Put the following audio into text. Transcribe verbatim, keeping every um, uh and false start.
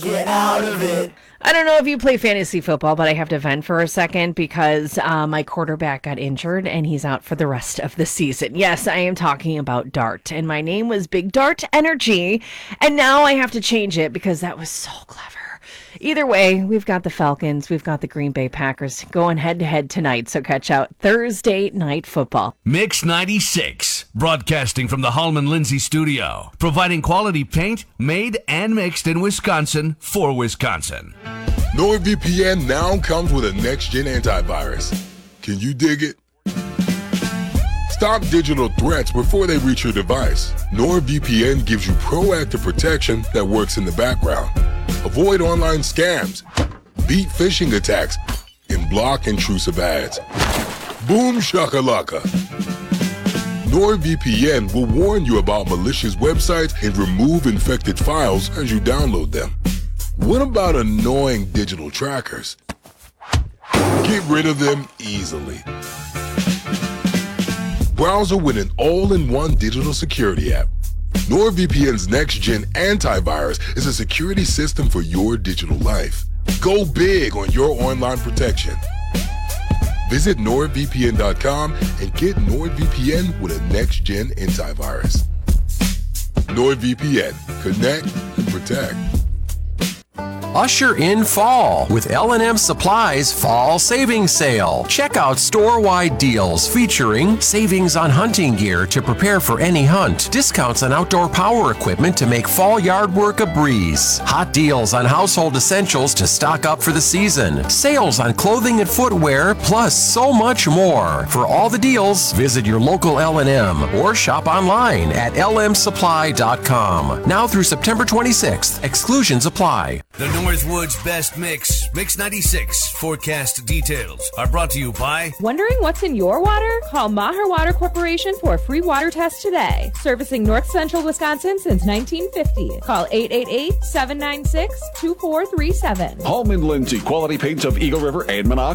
Get out of it. I don't know if you play fantasy football, but I have to vent for a second because uh, my quarterback got injured and he's out for the rest of the season. Yes, I am talking about Dart, and my name was Big Dart Energy, and now I have to change it because that was so clever. Either way, we've got the Falcons, we've got the Green Bay Packers going head-to-head tonight, so catch out Thursday Night Football. Mix ninety-six, broadcasting from the Hallman Lindsay studio, providing quality paint made and mixed in Wisconsin for Wisconsin. NordVPN now comes with a next-gen antivirus. Can you dig it? Stop digital threats before they reach your device. NordVPN gives you proactive protection that works in the background. Avoid online scams, beat phishing attacks, and block intrusive ads. Boom shakalaka. NordVPN will warn you about malicious websites and remove infected files as you download them. What about annoying digital trackers? Get rid of them easily. Browser with an all-in-one digital security app. NordVPN's next-gen antivirus is a security system for your digital life. Go big on your online protection. Visit nord V P N dot com and get NordVPN with a next-gen antivirus. NordVPN. Connect and protect. Usher in fall with L and M Supply's Fall Savings Sale. Check out store-wide deals featuring savings on hunting gear to prepare for any hunt, discounts on outdoor power equipment to make fall yard work a breeze, hot deals on household essentials to stock up for the season, sales on clothing and footwear, plus so much more. For all the deals, visit your local L and M or shop online at L M supply dot com. Now through September twenty-sixth, exclusions apply. The Northwoods Best Mix, Mix ninety-six forecast details are brought to you by... Wondering what's in your water? Call Maher Water Corporation for a free water test today. Servicing North Central Wisconsin since nineteen fifty. Call eight eight eight, seven nine six, two four three seven. Hallman Lindsay, quality paints of Eagle River and Monocacy.